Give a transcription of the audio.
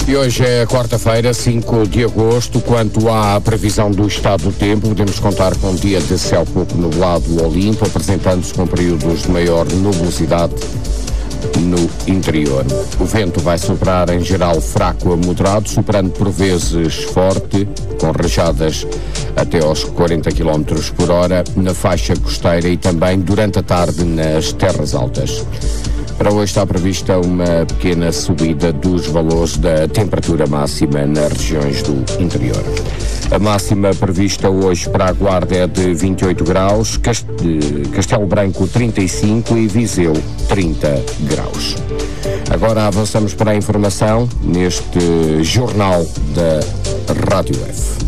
E hoje é quarta-feira, 5 de agosto. Quanto à previsão do estado do tempo, podemos contar com um dia de céu pouco nublado ou limpo, apresentando-se com períodos de maior nubosidade no interior. O vento vai soprar em geral fraco a moderado, soprando por vezes forte, com rajadas até aos 40 km por hora na faixa costeira e também durante a tarde nas terras altas. Para hoje está prevista uma pequena subida dos valores da temperatura máxima nas regiões do interior. A máxima prevista hoje para a Guarda é de 28 graus, Castelo Branco 35 e Viseu 30 graus. Agora avançamos para a informação neste Jornal da Rádio F.